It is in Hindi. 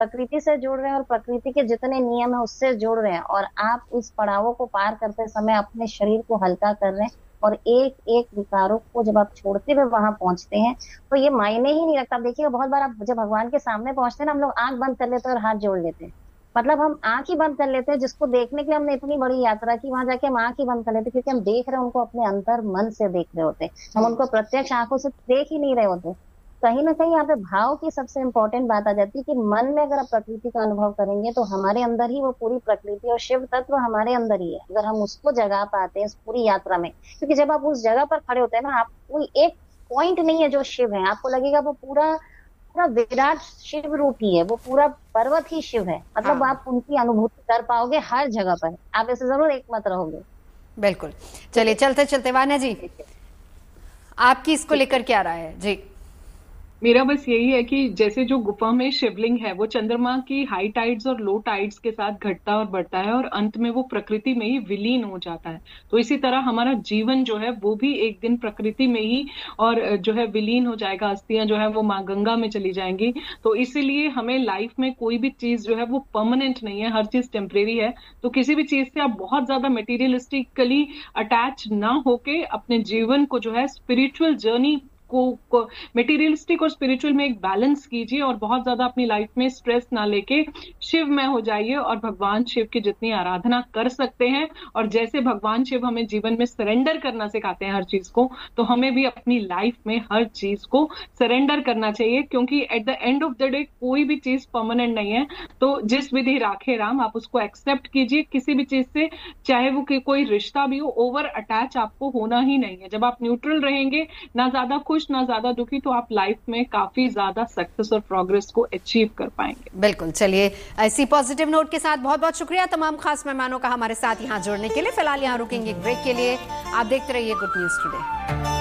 प्रकृति से जुड़ रहे हैं और प्रकृति के जितने नियम है उससे जुड़ रहे हैं, और आप इस पड़ावों को पार करते समय अपने शरीर को हल्का कर रहे हैं, और एक एक विकारों को जब आप छोड़ते हुए वहां पहुंचते हैं, तो ये मायने ही नहीं रखता। आप देखिएगा बहुत बार आप जब भगवान के सामने पहुंचते हैं ना, हम लोग आंख बंद कर लेते हैं और हाथ जोड़ लेते हैं। मतलब हम आंख ही बंद कर लेते हैं, जिसको देखने के लिए हमने इतनी बड़ी यात्रा की, वहां जाके हम आंख ही बंद कर लेते हैं, क्योंकि हम देख रहे हैं उनको अपने अंतर मन से देख रहे होते हैं, हम उनको प्रत्यक्ष आंखों से देख ही नहीं रहे होते। कहीं ना कहीं यहाँ पे भाव की सबसे इंपॉर्टेंट बात आ जाती है कि मन में अगर आप प्रकृति का अनुभव करेंगे तो हमारे अंदर ही वो पूरी प्रकृति और शिव तत्व हमारे अंदर ही है, अगर हम उसको जगा पाते हैं इस पूरी यात्रा में। क्योंकि जब आप उस जगह पर खड़े होते हैं ना, आप कोई एक पॉइंट नहीं है जो शिव है, आपको लगेगा वो पूरा पूरा विराट शिव रूप ही है, वो पूरा पर्वत ही शिव है। मतलब आप उनकी अनुभूति कर पाओगे हर जगह पर, आप ऐसे जरूर एक मत रहोगे। बिल्कुल। चलिए चलते चलते वान्या जी, आपकी इसको लेकर क्या राय है जी? मेरा बस यही है कि जैसे जो गुफा में शिवलिंग है वो चंद्रमा की हाई टाइड्स और लो टाइड्स के साथ घटता और बढ़ता है और अंत में वो प्रकृति में ही विलीन हो जाता है, तो इसी तरह हमारा जीवन जो है वो भी एक दिन प्रकृति में ही और जो है विलीन हो जाएगा, अस्थियां जो है वो माँ गंगा में चली जाएंगी। तो इसीलिए हमें लाइफ में कोई भी चीज जो है वो परमानेंट नहीं है, हर चीज टेम्परेरी है। तो किसी भी चीज से आप बहुत ज्यादा मटेरियलिस्टिकली अटैच ना होके अपने जीवन को जो है स्पिरिचुअल जर्नी को मटेरियलिस्टिक और स्पिरिचुअल में एक बैलेंस कीजिए, और बहुत ज्यादा अपनी लाइफ में स्ट्रेस ना लेके शिव में हो जाइए और भगवान शिव की जितनी आराधना कर सकते हैं, और जैसे भगवान शिव हमें जीवन में सरेंडर करना सिखाते हैं हर चीज को, तो हमें भी अपनी लाइफ में हर चीज को सरेंडर करना चाहिए। क्योंकि at the end of the day कोई भी चीज परमानेंट नहीं है। तो जिस विधि राखे राम, आप उसको एक्सेप्ट कीजिए किसी भी चीज से, चाहे वो कोई रिश्ता भी हो। ओवर अटैच आपको होना ही नहीं है। जब आप न्यूट्रल रहेंगे, ना ज्यादा खुश ना ज्यादा दुखी, तो आप लाइफ में काफी ज्यादा सक्सेस और प्रोग्रेस को अचीव कर पाएंगे। बिल्कुल। चलिए ऐसी पॉजिटिव नोट के साथ बहुत बहुत शुक्रिया तमाम खास मेहमानों का हमारे साथ यहाँ जुड़ने के लिए। फिलहाल यहाँ रुकेंगे ब्रेक के लिए। आप देखते रहिए गुड न्यूज टुडे।